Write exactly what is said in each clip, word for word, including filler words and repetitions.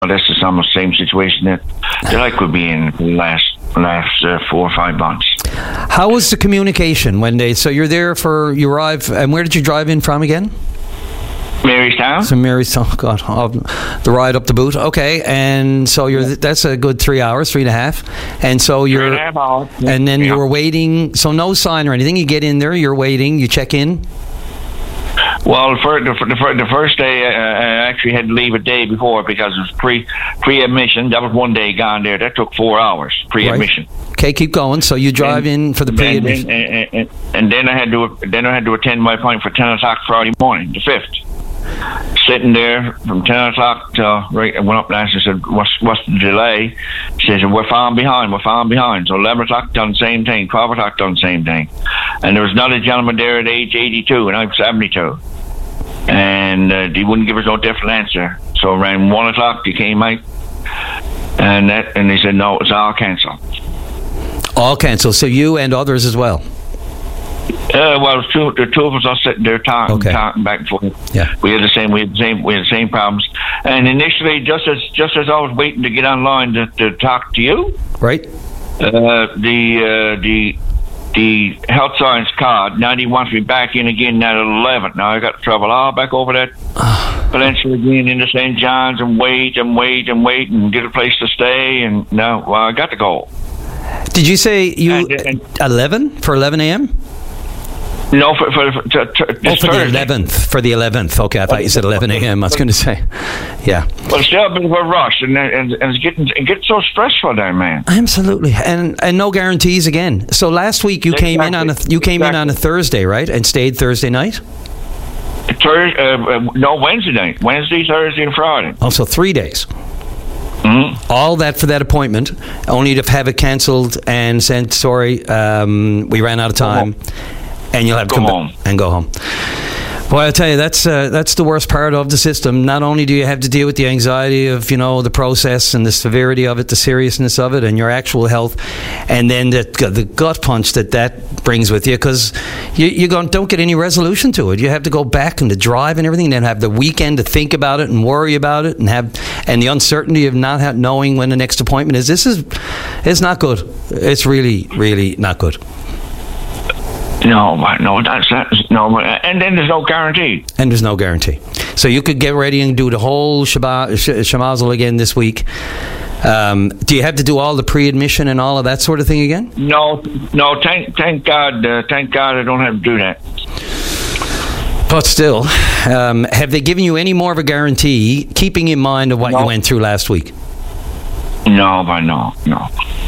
That's the same same situation that, that I could be in the last last uh, four or five months. How was the communication when they? So you're there for you arrive, and where did you drive in from again? Marystown. So Marystown, oh God, oh, the ride up the boot. Okay, and so you're that's a good three hours, three and a half, and so you're, three and a half hours. and then yeah. you were waiting. So no sign or anything. You get in there, you're waiting, you check in. Well, for the, for the, for the first day, uh, I actually had to leave a day before because it was pre pre admission. That was one day gone there. That took four hours pre admission. Right. Okay, keep going. So you drive and, in for the pre admission, and, and, and, and then I had to then I had to attend my appointment for ten o'clock Friday morning, the fifth. Sitting there from ten o'clock till right, I went up there and said, "What's what's the delay?" She said, "We're falling behind. We're falling behind." So eleven o'clock done the same thing. Twelve o'clock done the same thing. And there was another gentleman there at age eighty-two, and I'm seventy-two, and uh, he wouldn't give us no different answer. So around one o'clock, he came out, and that, and they said, "No, it's all cancelled." All cancelled. So you and others as well. Uh, well, two, the two of us are sitting there talking, okay. talking back and forth. Yeah, we had the same, we had the same, we had the same problems. And initially, just as just as I was waiting to get online to, to talk to you, right? Uh, the uh, the the health science card. Now he wants me back in again now at eleven. Now I got to travel all back over that peninsula again into Saint John's and wait and wait and wait and get a place to stay. And now, well, I got to go. Did you say you and, and, eleven for eleven a.m.? No, for for, for, to, to, oh, for the eleventh. For the eleventh. Okay, I thought you said eleven a.m. I was going to say, yeah. Well, still a bit of a rush, and and, and it's getting it gets so stressful there, man. Absolutely, and and no guarantees again. So last week you exactly. came in on a you came exactly. in on a Thursday, right, and stayed Thursday night. Thursday, uh, no Wednesday night, Wednesday, Thursday, and Friday. Oh, so three days. Mm-hmm. All that for that appointment, only to have it cancelled and sent. Sorry, um, we ran out of time. And you'll have to go come home back and go home. Well, I tell you, that's uh, that's the worst part of the system. Not only do you have to deal with the anxiety of, you know, the process and the severity of it, the seriousness of it, and your actual health, and then the the gut punch that that brings with you, because you you don't get any resolution to it. You have to go back and the drive and everything, and then have the weekend to think about it and worry about it, and have and the uncertainty of not have, knowing when the next appointment is. This is it's not good. It's really, really not good. No, no, that's, that's no, and then there's no guarantee. And there's no guarantee. So you could get ready and do the whole shaba, sh- shamazel again this week. Um, do you have to do all the pre-admission and all of that sort of thing again? No, no. Thank, thank God, uh, thank God, I don't have to do that. But still, um, have they given you any more of a guarantee, keeping in mind of what no. you went through last week? No, but no, no.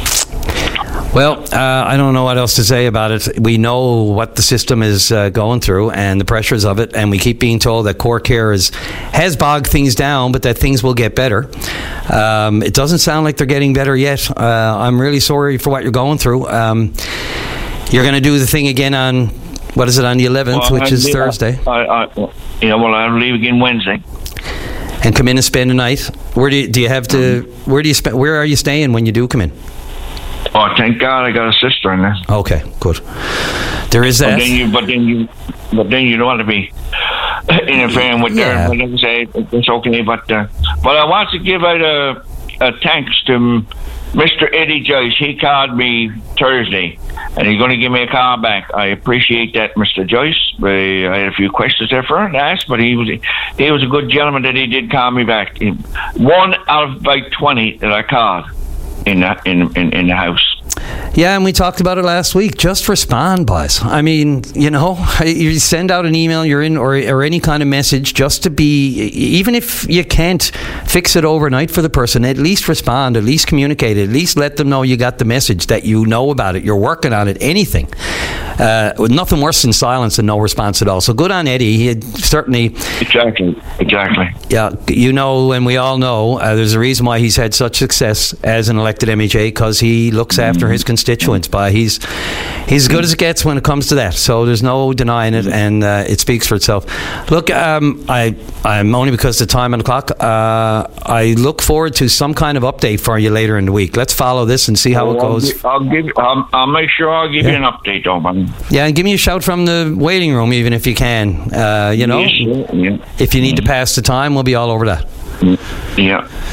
Well, uh, I don't know what else to say about it. We know what the system is uh, going through and the pressures of it, and we keep being told that core care is, has bogged things down, but that things will get better. Um, it doesn't sound like they're getting better yet. Uh, I'm really sorry for what you're going through. Um, you're going to do the thing again on, what is it, on the eleventh, well, which is Thursday. I, I, yeah, well, I'll leave again Wednesday. And come in and spend a night. Where do you, do you have to, where do you spend, where are you staying when you do come in? Oh, thank God I got a sister in there. Okay, good. There is that. But then you, but then you, but then you don't want to be interfering with yeah. her. But like I say, it's okay. But uh, but I want to give out a, a thanks to Mister Eddie Joyce. He called me Thursday, and he's going to give me a call back. I appreciate that, Mister Joyce. I had a few questions there for him to ask, but he was he was a good gentleman that he did call me back. One out of about twenty that I called in the, in, in in the house. Yeah, and we talked about it last week. Just respond, boys. I mean, you know, you send out an email, you're in, or or any kind of message, just to be, even if you can't fix it overnight for the person, at least respond, at least communicate it, at least let them know you got the message, that you know about it, you're working on it, anything. Uh, nothing worse than silence and no response at all. So good on Eddie. He had certainly... Exactly, exactly. Yeah, you know, and we all know, uh, there's a reason why he's had such success as an elected M H A, because he looks after his constituents. But he's he's as good as it gets when it comes to that. So there's no denying it, and uh, it speaks for itself. Look, um, I I'm only because of the time on the clock. Uh, I look forward to some kind of update for you later in the week. Let's follow this and see how well, it goes. I'll give. I'll, I'll make sure I'll give yeah. you an update, though, man. Yeah, and give me a shout from the waiting room, even if you can. Uh, you know, yes, yeah. if you need to pass the time, we'll be all over that. Yeah.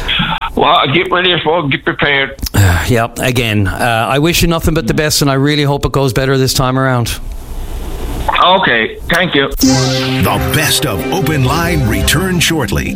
Well, get ready as well. Get prepared. Uh, yep. Again, uh, I wish you nothing but the best, and I really hope it goes better this time around. Okay. Thank you. The best of Open Line returns shortly.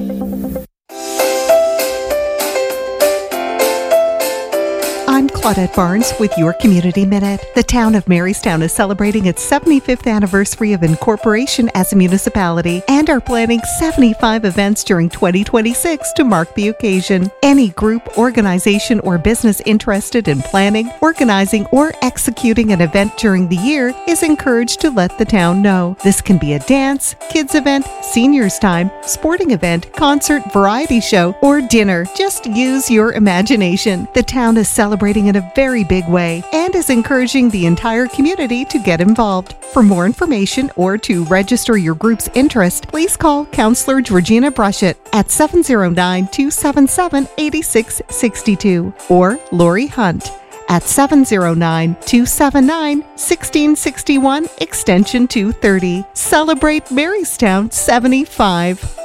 I'm Claudette Barnes with your Community Minute. The town of Marystown is celebrating its seventy-fifth anniversary of incorporation as a municipality and are planning seventy-five events during twenty twenty-six to mark the occasion. Any group, organization, or business interested in planning, organizing, or executing an event during the year is encouraged to let the town know. This can be a dance, kids event, seniors time, sporting event, concert, variety show, or dinner. Just use your imagination. The town is celebrating in a very big way and is encouraging the entire community to get involved. For more information or to register your group's interest, please call Councillor Georgina Brushett at seven oh nine, two seven seven, eight six six two or Laurie Hunt at seven oh nine, two seven nine, one six six one, extension two thirty. Celebrate Marystown seventy-five.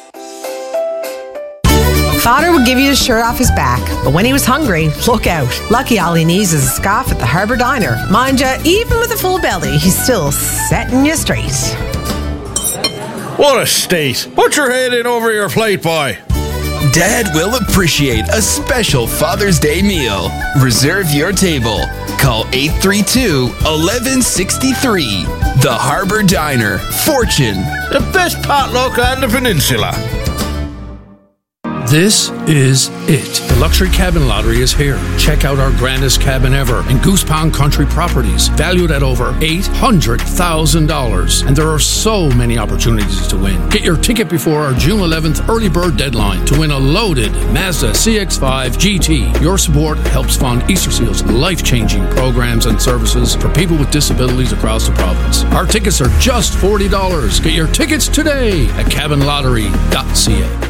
Father would give you his shirt off his back, but when he was hungry, look out. Lucky all he needs is a scarf at the Harbour Diner. Mind ya, even with a full belly, he's still setting you straight. What a state. Put your head in over your plate, boy. Dad will appreciate a special Father's Day meal. Reserve your table. Call eight three two, one one six three. The Harbour Diner. Fortune. The best potluck on the peninsula. This is it. The Luxury Cabin Lottery is here. Check out our grandest cabin ever in Goose Pond Country Properties, valued at over eight hundred thousand dollars. And there are so many opportunities to win. Get your ticket before our June eleventh early bird deadline to win a loaded Mazda C X five G T. Your support helps fund Easter Seal's life-changing programs and services for people with disabilities across the province. Our tickets are just forty dollars. Get your tickets today at cabin lottery dot c a.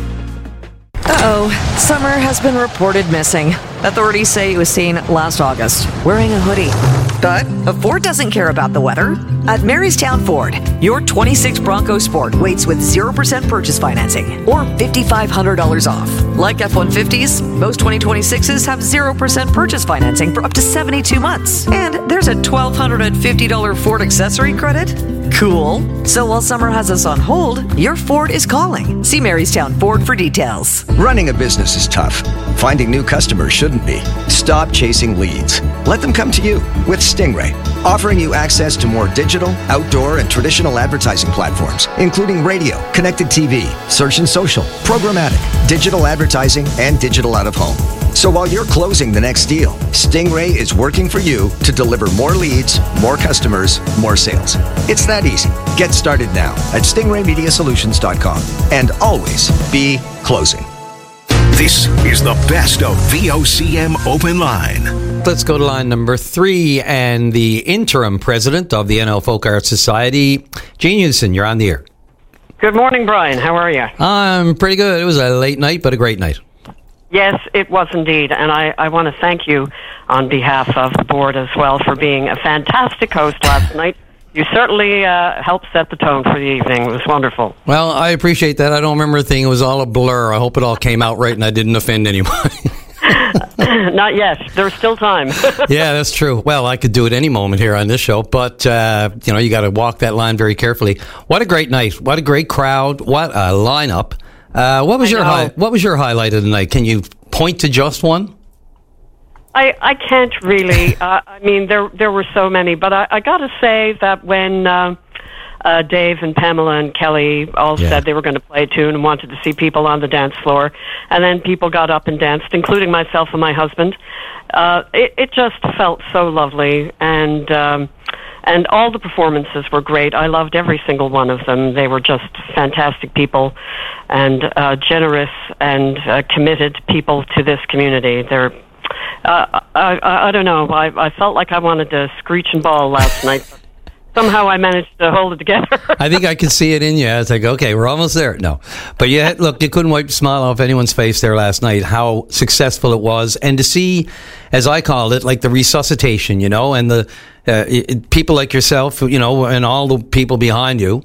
Uh-oh. Summer has been reported missing. Authorities say he was seen last August, wearing a hoodie. But Ford doesn't care about the weather. At Marystown Ford, your twenty-six Bronco Sport waits with zero percent purchase financing or five thousand five hundred dollars off. Like F one fifties, most twenty twenty-sixes have zero percent purchase financing for up to seventy-two months. And there's a one thousand two hundred fifty dollars Ford accessory credit. Cool. So while summer has us on hold, your Ford is calling. See Marystown Ford for details. Running a business is tough. Finding new customers shouldn't be. Stop chasing leads. Let them come to you with Stingray, offering you access to more digital, outdoor, and traditional advertising platforms, including radio, connected T V, search and social, programmatic, digital advertising, and digital out-of-home. So while you're closing the next deal, Stingray is working for you to deliver more leads, more customers, more sales. It's that easy. Get started now at stingray media solutions dot com and always be closing. This is the best of V O C M Open Line. Let's go to line number three, and the interim president of the N L Folk Arts Society, Gene Hewson, you're on the air. Good morning, Brian. How are you? I'm pretty good. It was a late night, but a great night. Yes, it was indeed, and I, I want to thank you on behalf of the board as well for being a fantastic host last night. You certainly uh, helped set the tone for the evening. It was wonderful. Well, I appreciate that. I don't remember a thing. It was all a blur. I hope it all came out right and I didn't offend anyone. Not yet. There's still time. Yeah, that's true. Well, I could do it any moment here on this show, but uh, you know, you got to walk that line very carefully. What a great night! What a great crowd! What a lineup! Uh, what was I your hi- What was your highlight of the night? Can you point to just one? I, I can't really. uh, I mean, there there were so many, but I, I got to say that when uh, uh, Dave and Pamela and Kelly all yeah. said they were going to play a tune and wanted to see people on the dance floor, and then people got up and danced, including myself and my husband, uh, it, it just felt so lovely, and um, and all the performances were great. I loved every single one of them. They were just fantastic people, and uh, generous and uh, committed people to this community. They're Uh, I, I, I don't know. I, I felt like I wanted to screech and bawl last night. Somehow I managed to hold it together. I think I could see it in you. I was like, okay, we're almost there. No. But yeah, look, you couldn't wipe the smile off anyone's face there last night, how successful it was. And to see, as I called it, like the resuscitation, you know, and the uh, it, people like yourself, you know, and all the people behind you,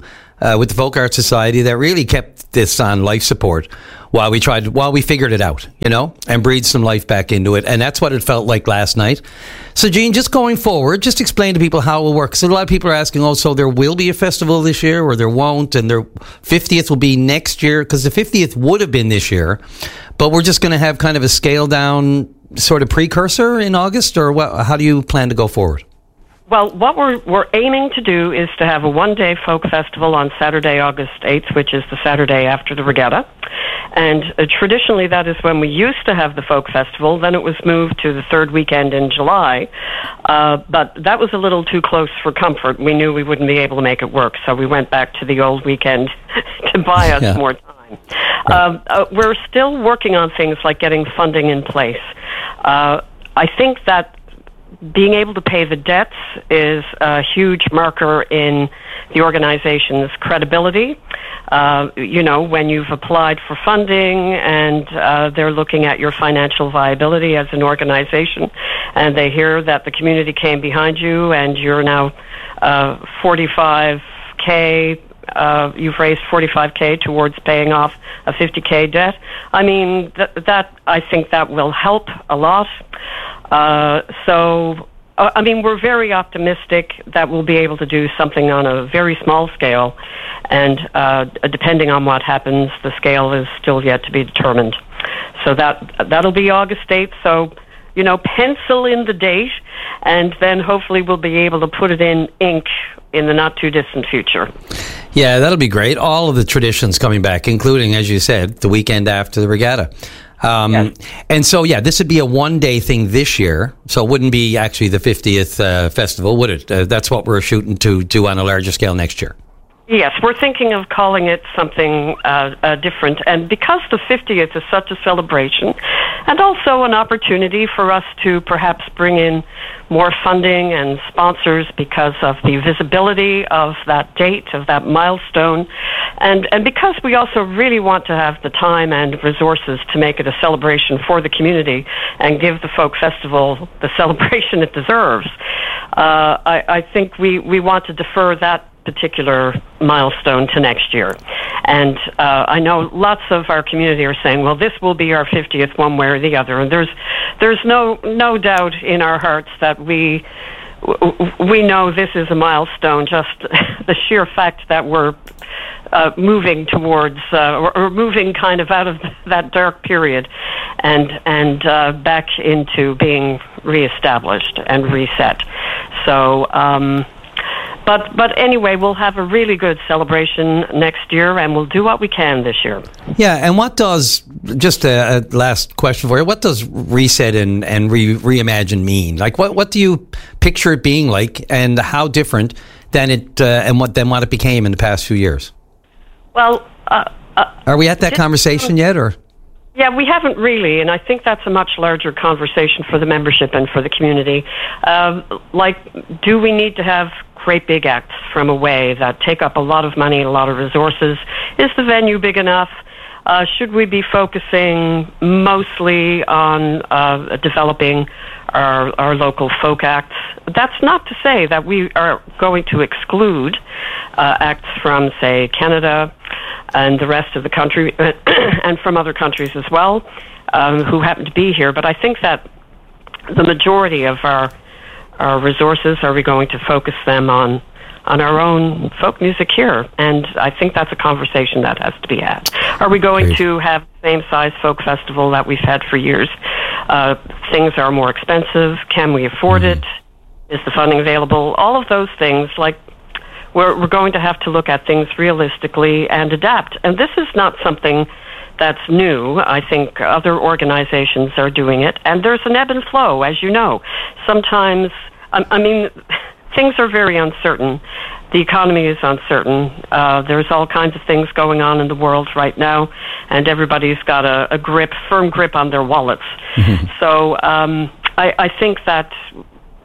uh, with the Folk Art Society that really kept this on life support while we tried, while we figured it out, you know, and breathed some life back into it. And that's what it felt like last night. So, Jean, just going forward, just explain to people how it will work. So a lot of people are asking, oh, so there will be a festival this year or there won't, and their fiftieth will be next year, because the fiftieth would have been this year, but we're just going to have kind of a scale down sort of precursor in August, or what, how do you plan to go forward? Well, what we're we're aiming to do is to have a one-day folk festival on Saturday, August eighth, which is the Saturday after the regatta. And uh, traditionally, that is when we used to have the folk festival. Then it was moved to the third weekend in July. Uh, but that was a little too close for comfort. We knew we wouldn't be able to make it work, so we went back to the old weekend to buy us yeah. more time. Right. Uh, uh, we're still working on things like getting funding in place. Uh, I think that being able to pay the debts is a huge marker in the organization's credibility. Uh, you know, when you've applied for funding and uh, they're looking at your financial viability as an organization, and they hear that the community came behind you and you're now uh, forty-five K, uh, you've raised forty-five K towards paying off a fifty K debt. I mean, th- that I think that will help a lot. Uh, so, uh, I mean, we're very optimistic that we'll be able to do something on a very small scale, and uh, depending on what happens, the scale is still yet to be determined. So that that'll be August eighth. So, you know, pencil in the date, and then hopefully we'll be able to put it in ink in the not-too-distant future. Yeah, that'll be great. All of the traditions coming back, including, as you said, the weekend after the regatta. Um, yes. And so, yeah, this would be a one-day thing this year, so it wouldn't be actually the fiftieth uh, festival, would it? Uh, that's what we're shooting to do on a larger scale next year. Yes, we're thinking of calling it something uh, uh, different. And because the fiftieth is such a celebration, and also an opportunity for us to perhaps bring in more funding and sponsors because of the visibility of that date, of that milestone, and, and because we also really want to have the time and resources to make it a celebration for the community and give the folk festival the celebration it deserves, uh, I, I think we, we want to defer that particular milestone to next year. And uh, I know lots of our community are saying, well, this will be our fiftieth one way or the other. And there's there's no no doubt in our hearts that we we know this is a milestone, just the sheer fact that we're uh, moving towards uh, or, or moving kind of out of that dark period and and uh, back into being reestablished and reset. So um But but anyway, we'll have a really good celebration next year, and we'll do what we can this year. Yeah, and what does, just a, a last question for you, what does reset and, and re, reimagine mean? Like, what, what do you picture it being like, and how different than it uh, and what than what it became in the past few years? Well, uh, uh, are we at that conversation yet, or? Yeah, we haven't really, and I think that's a much larger conversation for the membership and for the community. Um, like, do we need to have great big acts from away that take up a lot of money and a lot of resources? Is the venue big enough? Uh, should we be focusing mostly on uh, developing our, our local folk acts? That's not to say that we are going to exclude uh, acts from, say, Canada and the rest of the country, and from other countries as well, um, who happen to be here. But I think that the majority of our our resources, are we going to focus them on on our own folk music here? And I think that's a conversation that has to be had. Are we going Great. to have the same size folk festival that we've had for years? Uh, things are more expensive. Can we afford mm-hmm. it? Is the funding available? All of those things, like, we're, we're going to have to look at things realistically and adapt. And this is not something that's new. I think other organizations are doing it, and there's an ebb and flow, as you know. Sometimes, I, I mean, things are very uncertain. The economy is uncertain. Uh, there's all kinds of things going on in the world right now, and everybody's got a, a grip, firm grip on their wallets. Mm-hmm. So um, I, I think that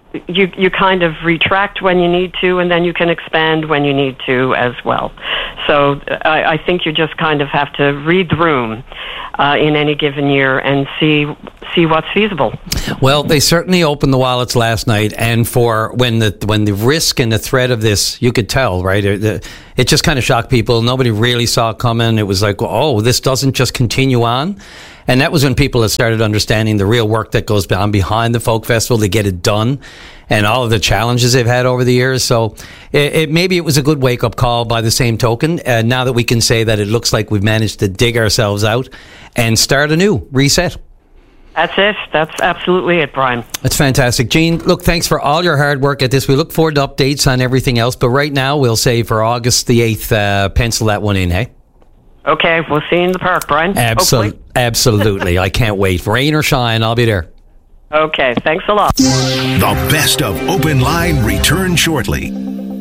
you you kind of retract when you need to, and then you can expand when you need to as well. So I, I think you just kind of have to read the room uh, in any given year and see see what's feasible. Well, they certainly opened the wallets last night, and for when the when the risk and the threat of this, you could tell, right? It, it just kind of shocked people. Nobody really saw it coming. It was like, oh, this doesn't just continue on. And that was when people had started understanding the real work that goes on behind the folk festival to get it done, and all of the challenges they've had over the years. So it, it maybe it was a good wake-up call by the same token. Uh, now that we can say that it looks like we've managed to dig ourselves out and start anew, reset. That's it. That's absolutely it, Brian. That's fantastic. Jean, look, thanks for all your hard work at this. We look forward to updates on everything else. But right now, we'll say for August the eighth, uh, pencil that one in, hey? Okay, we'll see you in the park, Brian. Absol- absolutely. I can't wait. Rain or shine, I'll be there. Okay, thanks a lot. The best of Open Line returns shortly.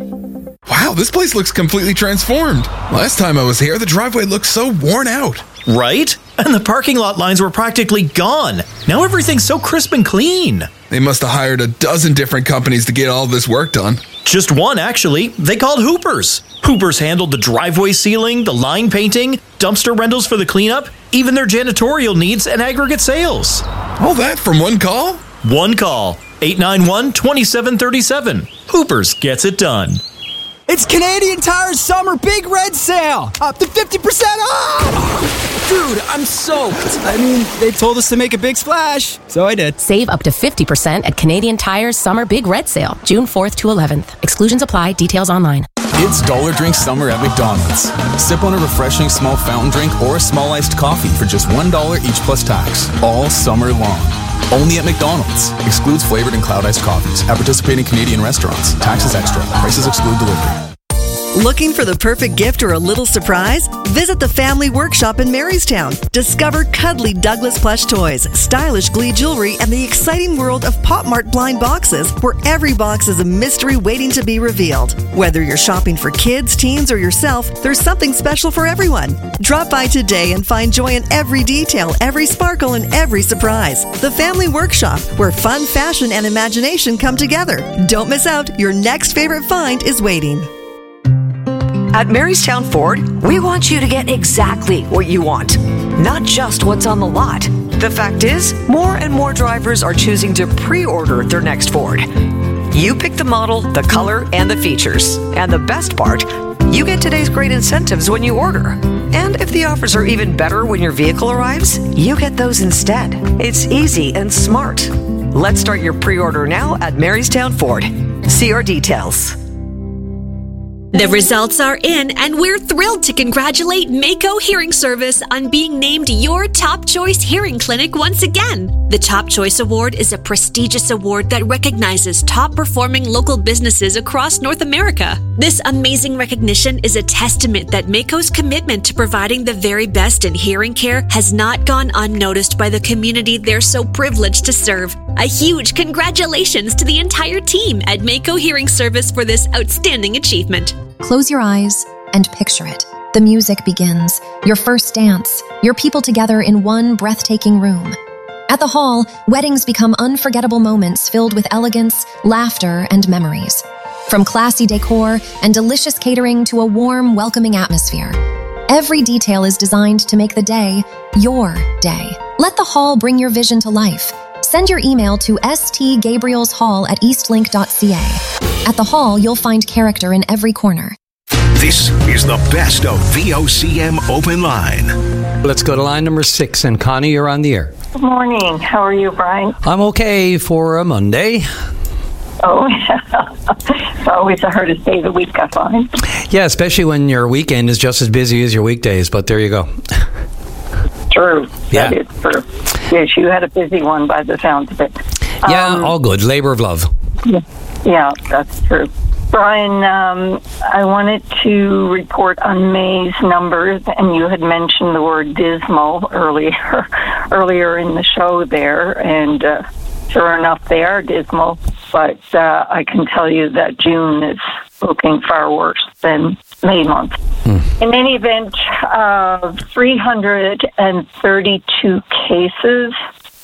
Wow, this place looks completely transformed. Last time I was here, the driveway looked so worn out. Right? And the parking lot lines were practically gone. Now everything's so crisp and clean. They must have hired a dozen different companies to get all this work done. Just one, actually. They called Hoopers. Hoopers handled the driveway sealing, the line painting, dumpster rentals for the cleanup, even their janitorial needs and aggregate sales. All that from one call? One call. eight nine one, two seven three seven. Hoopers gets it done. It's Canadian Tire's summer big red sale. Up to fifty percent off! Dude, I'm soaked. I mean, they told us to make a big splash, so I did. Save up to fifty percent at Canadian Tire's summer big red sale, June fourth to eleventh. Exclusions apply. Details online. It's Dollar Drink Summer at McDonald's. Sip on a refreshing small fountain drink or a small iced coffee for just one dollar each plus tax, all summer long. Only at McDonald's. Excludes flavored and cloud iced coffees at participating Canadian restaurants. Taxes extra. Prices exclude delivery. Looking for the perfect gift or a little surprise? Visit the Family Workshop in Marystown. Discover cuddly Douglas plush toys, stylish Glee jewelry, and the exciting world of Pop Mart blind boxes, where every box is a mystery waiting to be revealed. Whether you're shopping for kids, teens, or yourself, there's something special for everyone. Drop by today and find joy in every detail, every sparkle, and every surprise. The Family Workshop, where fun, fashion, and imagination come together. Don't miss out. Your next favorite find is waiting. At Marystown Ford, we want you to get exactly what you want, not just what's on the lot. The fact is, more and more drivers are choosing to pre-order their next Ford. You pick the model, the color, and the features. And the best part, you get today's great incentives when you order. And if the offers are even better when your vehicle arrives, you get those instead. It's easy and smart. Let's start your pre-order now at Marystown Ford. See our details. The results are in, and we're thrilled to congratulate Mako Hearing Service on being named your Top Choice Hearing Clinic once again. The Top Choice Award is a prestigious award that recognizes top-performing local businesses across North America. This amazing recognition is a testament that Mako's commitment to providing the very best in hearing care has not gone unnoticed by the community they're so privileged to serve. A huge congratulations to the entire team at Mako Hearing Service for this outstanding achievement. Close your eyes and picture it. The music begins, your first dance, your people together in one breathtaking room. At the hall, weddings become unforgettable moments filled with elegance, laughter, and memories. From classy decor and delicious catering to a warm, welcoming atmosphere, every detail is designed to make the day your day. Let the hall bring your vision to life. Send your email to stgabrielshall at eastlink dot c a. At the hall, you'll find character in every corner. This is the best of V O C M Open Line. Let's go to line number six, and Connie, you're on the air. Good morning. How are you, Brian? I'm okay for a Monday. Oh, yeah. It's always the hardest day of the week, I find. Yeah, especially when your weekend is just as busy as your weekdays, but there you go. True. Yeah. That is true. Yes, you had a busy one by the sounds of it. Yeah, Um, all good. Labor of love. Yeah, yeah, that's true. Brian, um, I wanted to report on May's numbers, and you had mentioned the word dismal earlier, earlier in the show there, and uh, sure enough, they are dismal, but uh, I can tell you that June is looking far worse than May month. Hmm. In any event, uh, three hundred thirty-two cases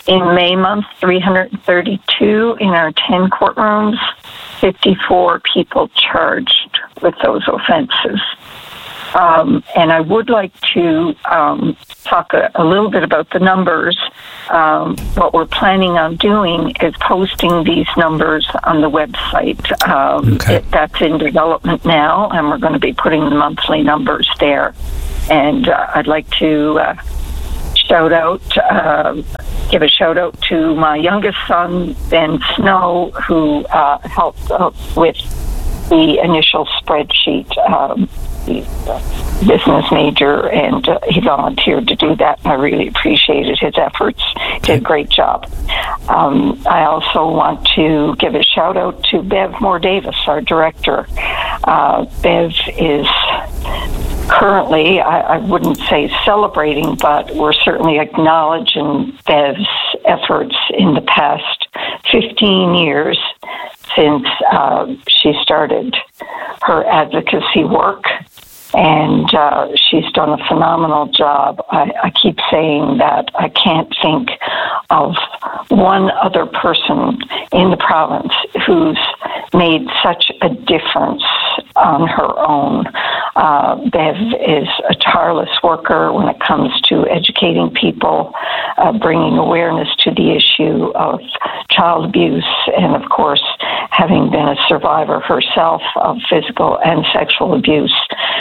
in May month, three hundred thirty-two in our ten courtrooms, fifty-four people charged with those offenses. Um, and I would like to um, talk a, a little bit about the numbers. Um, what we're planning on doing is posting these numbers on the website. Um, okay. it, that's in development now, and we're going to be putting the monthly numbers there. And uh, I'd like to uh, shout out, uh, give a shout out to my youngest son, Ben Snow, who uh, helped uh, with the initial spreadsheet. Um, he's a business major, and uh, he volunteered to do that, and I really appreciated his efforts. He did a great job. Um, I also want to give a shout out to Bev Moore Davis, our director. Uh, Bev is currently, I, I wouldn't say celebrating, but we're certainly acknowledging Bev's efforts in the past fifteen years since uh, she started her advocacy work. And uh, she's done a phenomenal job. I, I keep saying that I can't think of one other person in the province who's made such a difference on her own. Uh, Bev is a tireless worker when it comes to educating people, uh, bringing awareness to the issue of child abuse, and of course, having been a survivor herself of physical and sexual abuse.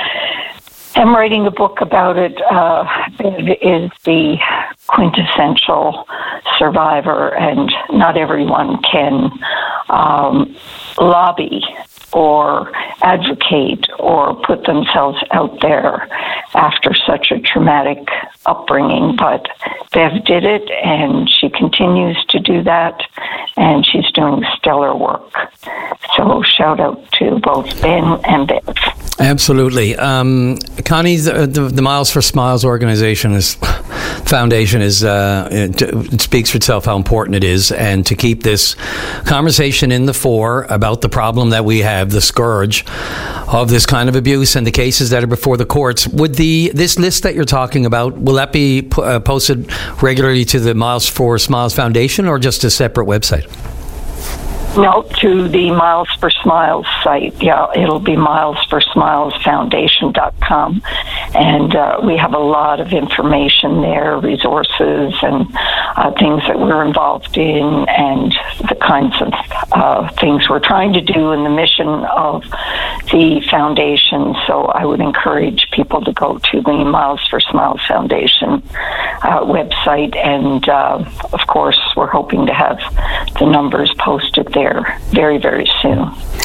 I'm writing a book about it. Uh, Bev is the quintessential survivor, and not everyone can um, lobby or advocate or put themselves out there after such a traumatic upbringing. But Bev did it, and she continues to do that, and she's doing stellar work. So shout out to both Ben and Bev. Absolutely. Um, Connie, the, the, the Miles for Smiles organization is foundation is uh, it, it speaks for itself how important it is, and to keep this conversation in the fore about the problem that we have, the scourge of this kind of abuse and the cases that are before the courts. Would the this list that you're talking about, will that be p- uh, posted regularly to the Miles for Smiles Foundation, or just a separate website? No, to the Miles for Smiles site. Yeah, it'll be miles for smiles foundation dot com. And uh, we have a lot of information there, resources and uh, things that we're involved in, and the kinds of uh, things we're trying to do in the mission of the foundation. So I would encourage people to go to the Miles for Smiles Foundation uh, website. And uh, of course, we're hoping to have the numbers posted there very, very soon.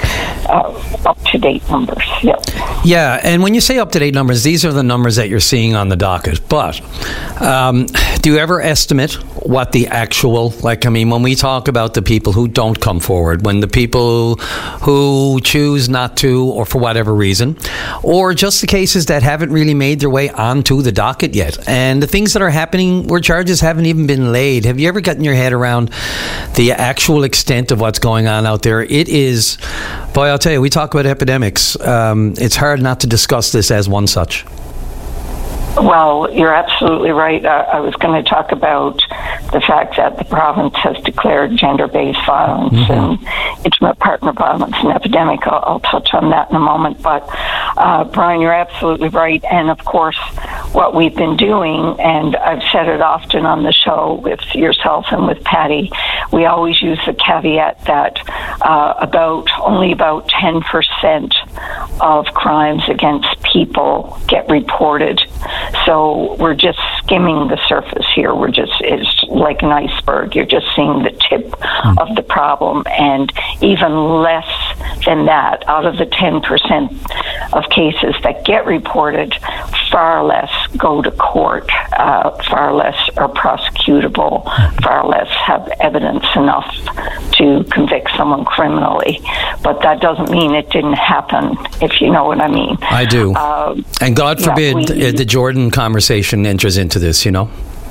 Uh, up-to-date numbers, yeah. Yeah, and when you say up-to-date numbers, these are the numbers that you're seeing on the docket. But um, do you ever estimate what the actual, like, I mean, when we talk about the people who don't come forward, when the people who choose not to, or for whatever reason, or just the cases that haven't really made their way onto the docket yet, and the things that are happening where charges haven't even been laid, have you ever gotten your head around the actual extent of what's going on out there? It is, boy, I'll tell you, we talk about epidemics. Um, it's hard not to discuss this as one such. Well, you're absolutely right. Uh, I was going to talk about the fact that the province has declared gender-based violence mm-hmm. and intimate partner violence an epidemic. I'll, I'll touch on that in a moment. But, uh, Brian, you're absolutely right. And, of course, what we've been doing, and I've said it often on the show with yourself and with Patty, we always use the caveat that uh, about only about ten percent of crimes against people get reported. So we're just skimming the surface here. We're just, it's like an iceberg. You're just seeing the tip mm. of the problem. And even less than that, out of the ten percent of cases that get reported, far less go to court, uh, far less are prosecutable, far less have evidence enough to convict someone criminally. But that doesn't mean it didn't happen, if you know what I mean. I do. Uh, and God forbid yeah, we, the Jordan conversation enters into this, you know?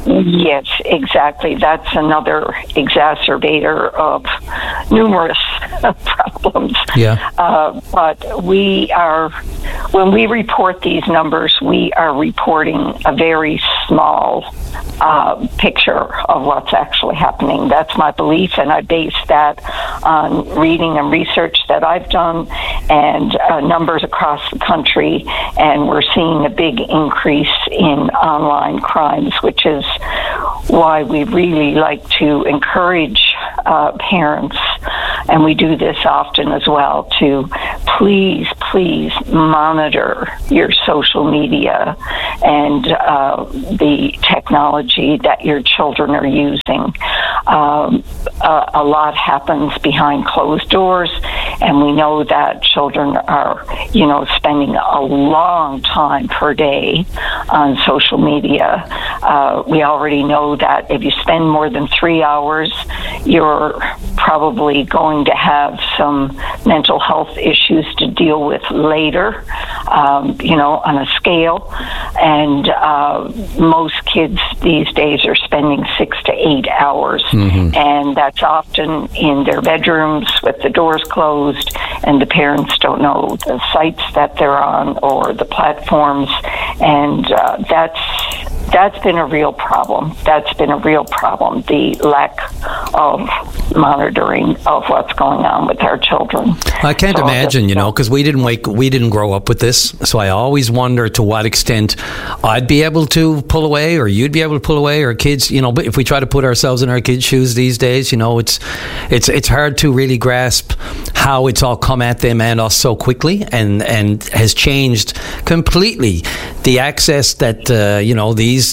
Yes, exactly. That's another exacerbator of numerous problems. Yeah. Uh, but we are, when we report these numbers, we are reporting a very small uh, picture of what's actually happening. That's my belief, and I base that on reading and research that I've done and uh, numbers across the country, and we're seeing a big increase in online crimes, which is why we really like to encourage uh, parents, and we do this often as well, to please, please monitor your social media and uh, the technology that your children are using. Um, a, a lot happens behind closed doors, and we know that children are, you know, spending a long time per day on social media. Uh, we already know that if you spend more than three hours, you're probably going to have some mental health issues to deal with later, um, you know, on a scale. And uh, most kids these days are spending six to eight hours. Mm-hmm. And that's often in their bedrooms with the doors closed, and the parents don't know the sites that they're on or the platforms. And uh, that's that's been a real problem. That's been a real problem, the lack of monitoring of what's going on with our children. I can't so imagine, you know, because we didn't wake, we didn't grow up with this. So I always wonder to what extent I'd be able to pull away, or you'd be able to pull away, or kids, you know. But if we try to put ourselves in our kids' shoes these days, you know, it's it's it's hard to really grasp how it's all come at them and us so quickly, and and has changed completely the access that uh, you know these.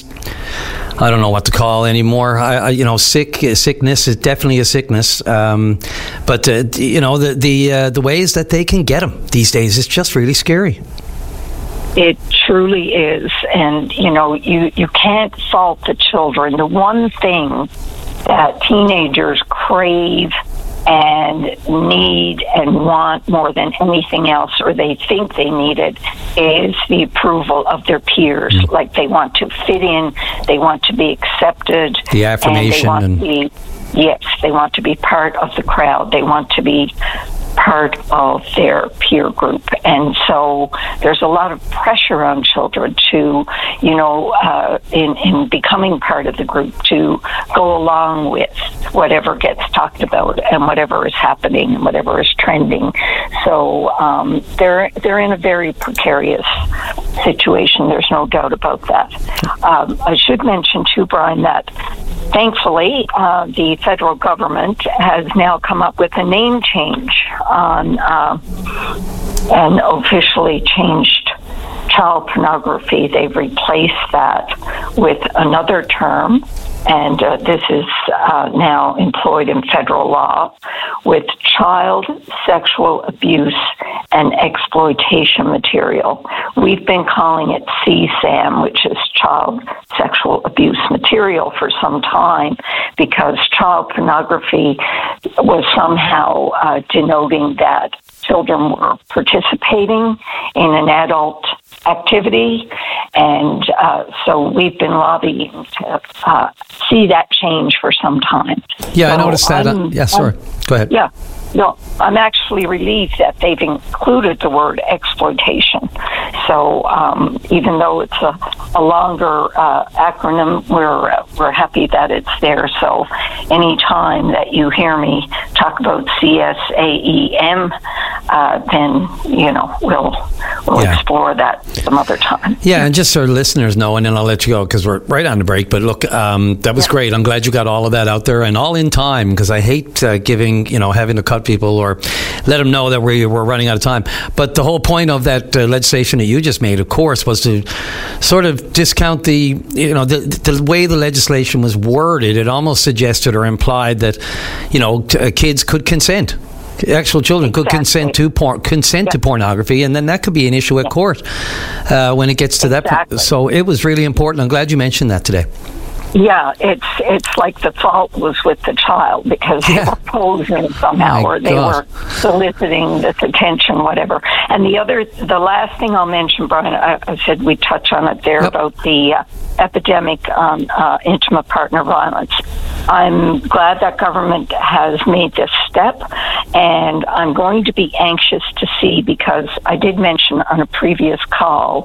I don't know what to call anymore. I, I, you know, sick sickness is definitely a sickness. Um, but uh, you know, the the uh, the ways that they can get them these days is just really scary. It truly is, and you know, you you can't fault the children. The one thing that teenagers crave and need and want more than anything else, or they think they need it, is the approval of their peers. Mm. Like, they want to fit in, they want to be accepted, the affirmation, and they want to be, yes, they want to be part of the crowd. They want to be part of their peer group. And so there's a lot of pressure on children to, you know, uh, in, in becoming part of the group, to go along with whatever gets talked about and whatever is happening and whatever is trending. So um, they're they're in a very precarious situation. There's no doubt about that. Um, I should mention too, Brian, that thankfully, uh, the federal government has now come up with a name change on uh, and officially changed child pornography. They've replaced that with another term, and uh, this is uh, now employed in federal law, with child sexual abuse and exploitation material. We've been calling it C SAM, which is child sexual abuse material, for some time, because child pornography was somehow uh, denoting that children were participating in an adult activity, and uh, so we've been lobbying to uh, see that change for some time. Yeah, so I noticed that. Uh, yeah, sorry. I'm, Go ahead. Yeah. No, I'm actually relieved that they've included the word exploitation. So um, even though it's a, a longer uh, acronym, we're uh, we're happy that it's there. So any time that you hear me talk about C S A E M, uh, then you know we'll we'll yeah. explore that some other time. Yeah, and just so our listeners know, and then I'll let you go because we're right on the break. But look, um, that was yeah. great. I'm glad you got all of that out there and all in time, because I hate uh, giving you know having to cut people or let them know that we we're running out of time. But the whole point of that uh, legislation that you just made, of course, was to sort of discount the, you know, the, the way the legislation was worded. It almost suggested or implied that, you know, t- uh, kids could consent. Actual children could exactly. consent to porn, consent yeah. to pornography, and then that could be an issue at yeah. court uh, when it gets to exactly. that point. So it was really important. I'm glad you mentioned that today. Yeah, it's it's like the fault was with the child because yeah. they were posing somehow, My or they God. were soliciting this attention, whatever. And the other, the last thing I'll mention, Brian, I, I said we touch on it there yep. about the uh, epidemic on uh, intimate partner violence. I'm glad that government has made this step, and I'm going to be anxious to see, because I did mention on a previous call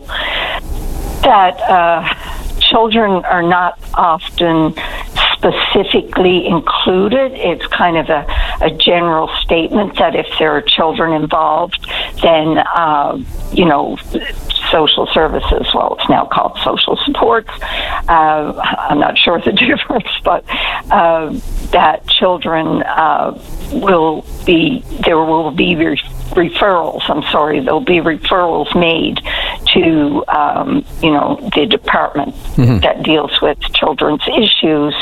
that uh, children are not often specifically included. It's kind of a, a general statement that if there are children involved, then, uh, you know, social services, well, it's now called social supports. Uh, I'm not sure the difference, but uh, that children uh, will be, there will be re- referrals, I'm sorry, there'll be referrals made to, um, you know, the department mm-hmm. that deals with children's issues.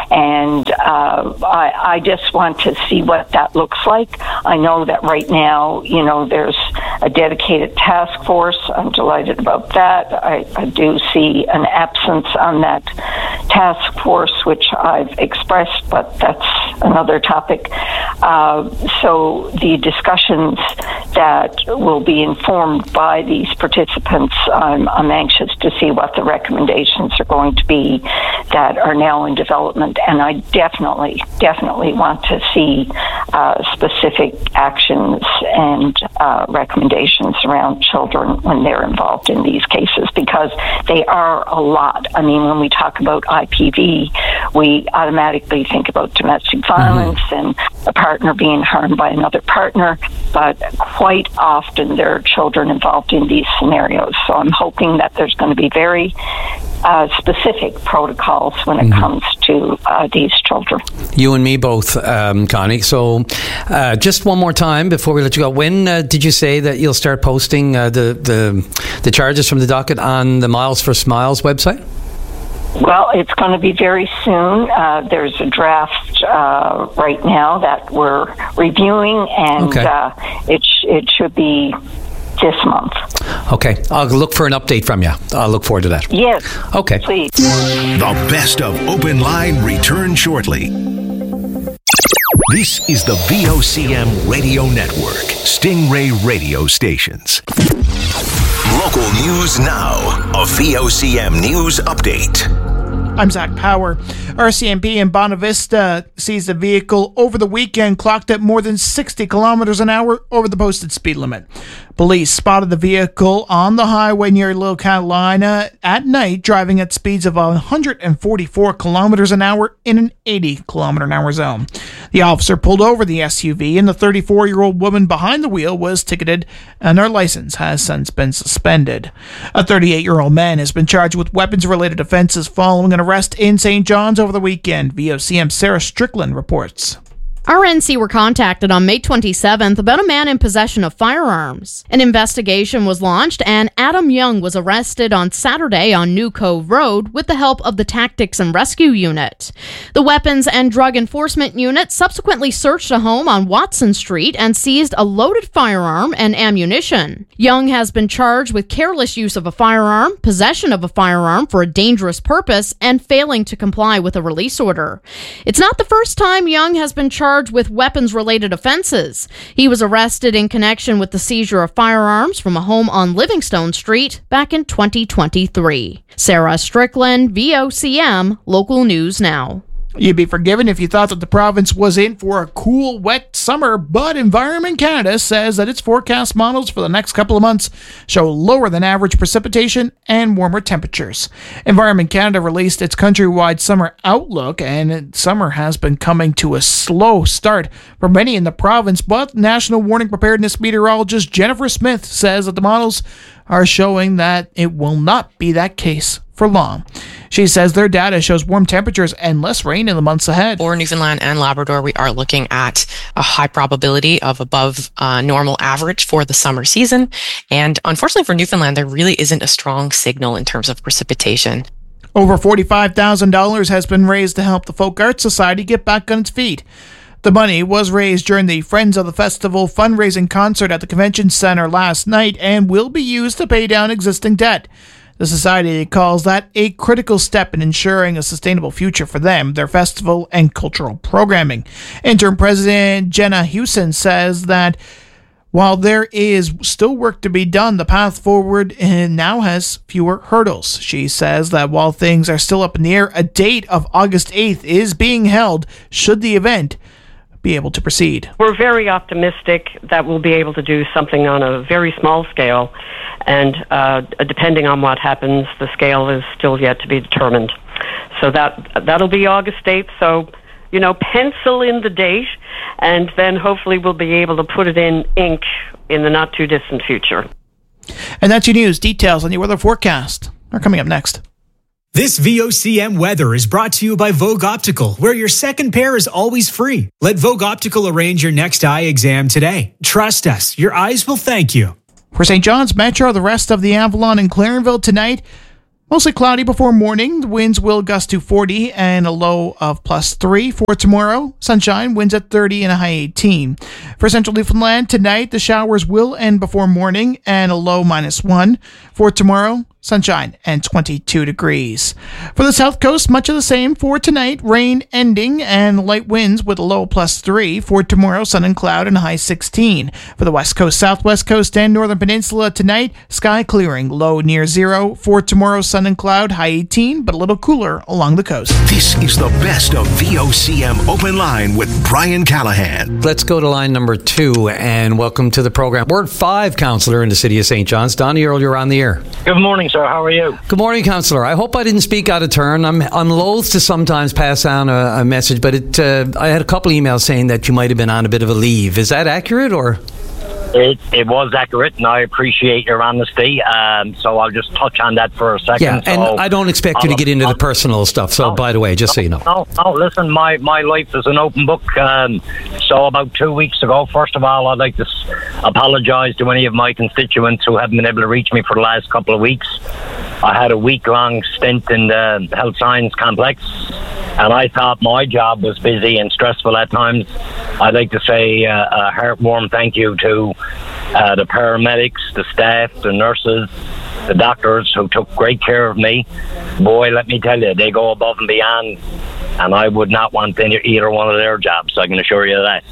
And uh, I, I just want to see what that looks like. I know that right now, you know, there's a dedicated task force. I'm delighted about that. I, I do see an absence on that task force, which I've expressed, but that's another topic. Uh, so the discussions that will be informed by these participants, I'm, I'm anxious to see what the recommendations are going to be that are now in development. And I definitely, definitely want to see uh, specific actions and uh, recommendations around children when they're involved in these cases, because they are a lot. I mean, when we talk about I P V, we automatically think about domestic violence mm-hmm. and a partner being harmed by another partner, but quite often there are children involved in these scenarios. So I'm hoping that there's going to be very uh, specific protocols when it mm-hmm. comes to uh, these children. You and me both, um, Connie. So uh, just one more time before we let you go. When uh, did you say that you'll start posting uh, the, the, the charges from the docket on the Miles for Smiles website? Well, it's going to be very soon. Uh, there's a draft uh, right now that we're reviewing, and okay. uh, it sh- it should be this month. Okay. I'll look for an update from you. I'll look forward to that. Yes. Okay. Please. The best of Open Line return shortly. This is the V O C M Radio Network, Stingray Radio Stations. Local news now. A V O C M news update. I'm Zach Power. R C M P in Bonavista sees the vehicle over the weekend clocked at more than sixty kilometers an hour over the posted speed limit. Police spotted the vehicle on the highway near Little Catalina at night, driving at speeds of one hundred forty-four kilometers an hour in an eighty kilometer an hour zone. The officer pulled over the S U V, and the thirty-four-year-old woman behind the wheel was ticketed, and her license has since been suspended. A thirty-eight-year-old man has been charged with weapons-related offenses following an arrest in Saint John's over the weekend. V O C M's Sarah Strickland reports. R N C were contacted on May twenty-seventh about a man in possession of firearms. An investigation was launched, and Adam Young was arrested on Saturday on New Cove Road with the help of the Tactics and Rescue Unit. The Weapons and Drug Enforcement Unit subsequently searched a home on Watson Street and seized a loaded firearm and ammunition. Young has been charged with careless use of a firearm, possession of a firearm for a dangerous purpose, and failing to comply with a release order. It's not the first time Young has been charged with weapons-related offenses. He was arrested in connection with the seizure of firearms from a home on Livingstone Street back in twenty twenty-three. Sarah Strickland, V O C M, Local News Now. You'd be forgiven if you thought that the province was in for a cool, wet summer, but Environment Canada says that its forecast models for the next couple of months show lower than average precipitation and warmer temperatures. Environment Canada released its countrywide summer outlook, and summer has been coming to a slow start for many in the province, but National Warning Preparedness meteorologist Jennifer Smith says that the models are showing that it will not be that case for long. She says their data shows warm temperatures and less rain in the months ahead. For Newfoundland and Labrador, we are looking at a high probability of above uh, normal average for the summer season. And unfortunately for Newfoundland, there really isn't a strong signal in terms of precipitation. Over forty-five thousand dollars has been raised to help the Folk Arts Society get back on its feet. The money was raised during the Friends of the Festival fundraising concert at the Convention Center last night and will be used to pay down existing debt. The Society calls that a critical step in ensuring a sustainable future for them, their festival, and cultural programming. Interim President Jenna Hewson says that while there is still work to be done, the path forward now has fewer hurdles. She says that while things are still up in the air, a date of August eighth is being held should the event be able to proceed. We're very optimistic that we'll be able to do something on a very small scale, and uh, depending on what happens, the scale is still yet to be determined. So that that'll be August eighth, so you know, pencil in the date, and then hopefully we'll be able to put it in ink in the not-too-distant future. And that's your news. Details on your weather forecast are coming up next. This V O C M weather is brought to you by Vogue Optical, where your second pair is always free. Let Vogue Optical arrange your next eye exam today. Trust us, your eyes will thank you. For Saint John's Metro, the rest of the Avalon and Clarenville tonight, mostly cloudy before morning. The winds will gust to forty and a low of plus three. For tomorrow, sunshine, winds at thirty and a high eighteen. For Central Newfoundland, tonight the showers will end before morning and a low minus one. For tomorrow, sunshine and twenty-two degrees. For the South Coast, much of the same for tonight. Rain ending and light winds with a low plus three. For tomorrow, sun and cloud and a high sixteen. For the West Coast, Southwest Coast, and Northern Peninsula tonight, sky clearing, low near zero. For tomorrow, sun and cloud, high eighteen, but a little cooler along the coast. This is the best of V O C M Open Line with Brian Callahan. Let's go to line number two, and welcome to the program. Ward five councillor in the city of Saint John's, Donnie Earl, you're on the air. Good morning, sir. How are you? Good morning, councillor. I hope I didn't speak out of turn. I'm I'm loath to sometimes pass on a, a message, but it uh, I had a couple emails saying that you might have been on a bit of a leave. Is that accurate, or? It, it was accurate, and I appreciate your honesty. Um, so I'll just touch on that for a second. Yeah, and so I don't expect you to get into the personal stuff. So, no, by the way, just no, so you know. No, no, listen, my, my life is an open book. Um, so about two weeks ago, first of all, I'd like to s- apologise to any of my constituents who haven't been able to reach me for the last couple of weeks. I had a week-long stint in the health science complex, and I thought my job was busy and stressful at times. I'd like to say uh, a heartwarm thank you to uh, the paramedics, the staff, the nurses, the doctors who took great care of me. Boy, let me tell you, they go above and beyond, and I would not want any, either one of their jobs, I can assure you of that.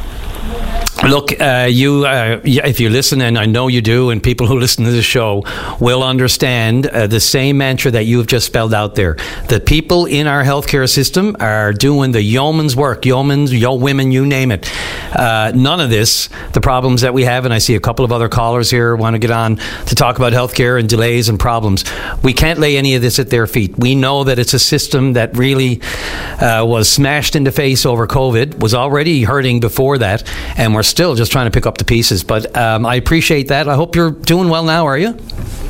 Look, uh, you, uh, if you listen, and I know you do, and people who listen to the show will understand uh, the same mantra that you have just spelled out there. The people in our healthcare system are doing the yeoman's work, yeoman's, yo women, you name it. Uh, none of this, the problems that we have, and I see a couple of other callers here want to get on to talk about healthcare and delays and problems. We can't lay any of this at their feet. We know that it's a system that really uh, was smashed in the face over COVID, was already hurting before that, and we're still just trying to pick up the pieces. But um, I appreciate that. I hope you're doing well now, are you?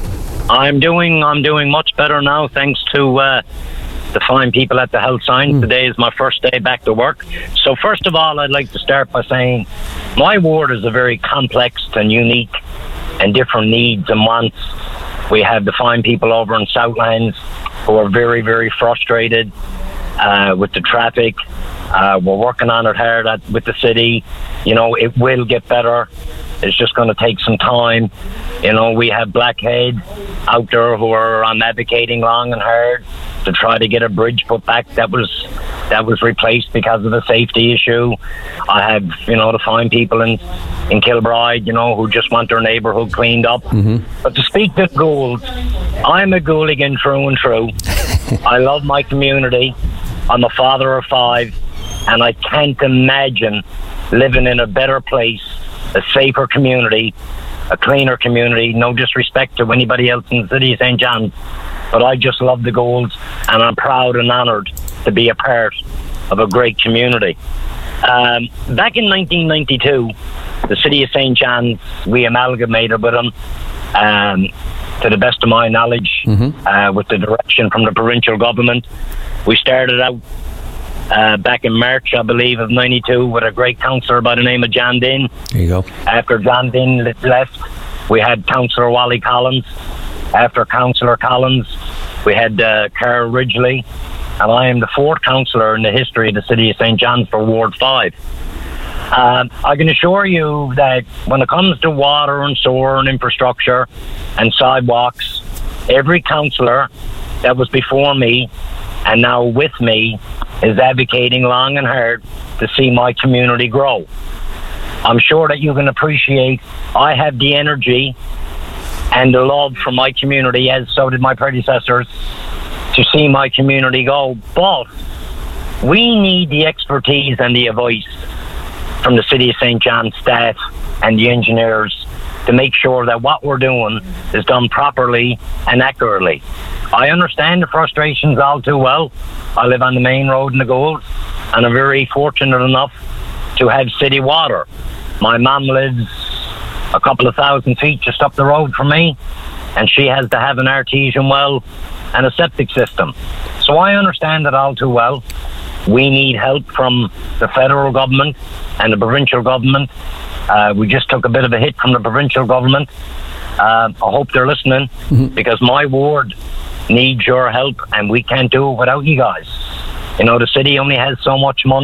I'm doing I'm doing much better now, thanks to uh, the fine people at the health science. Mm. Today is my first day back to work. So first of all, I'd like to start by saying my ward is a very complex and unique and different needs and wants. We have the fine people over in Southlands who are very, very frustrated uh, with the traffic. Uh, we're working on it hard at, with the city. You know, it will get better. It's just going to take some time. You know, we have Blackhead out there who are um, advocating long and hard to try to get a bridge put back that was that was replaced because of a safety issue. I have, you know, the fine people in in Kilbride, you know, who just want their neighbourhood cleaned up. Mm-hmm. But to speak to Gould, I'm a Gouldigan through and through. I love my community. I'm a father of five, and I can't imagine living in a better place, a safer community, a cleaner community. No disrespect to anybody else in the city of Saint John's, but I just love the Goulds, and I'm proud and honoured to be a part of a great community. Um, back in nineteen ninety-two, the city of Saint John's, we amalgamated with them, um, to the best of my knowledge, mm-hmm. uh, with the direction from the provincial government. We started out Uh, back in March, I believe, of ninety-two, with a great councillor by the name of John Dinn. There you go. After John Dinn left, we had Councillor Wally Collins. After Councillor Collins, we had uh, Carl Ridgely. And I am the fourth councillor in the history of the city of Saint John's for Ward five. Um, I can assure you that when it comes to water and sewer and infrastructure and sidewalks, every councillor that was before me and now with me is advocating long and hard to see my community grow. I'm sure that you can appreciate I have the energy and the love for my community, as so did my predecessors, to see my community go. But we need the expertise and the advice from the City of Saint John's staff and the engineers to make sure that what we're doing is done properly and accurately. I understand the frustrations all too well. I live on the main road in the Gould, and I'm very fortunate enough to have city water. My mum lives a couple of thousand feet just up the road from me, and she has to have an artesian well and a septic system. So I understand it all too well. We need help from the federal government and the provincial government. Uh, we just took a bit of a hit from the provincial government. Uh, I hope they're listening, mm-hmm. because my ward needs your help, and we can't do it without you guys. You know, the city only has so much money.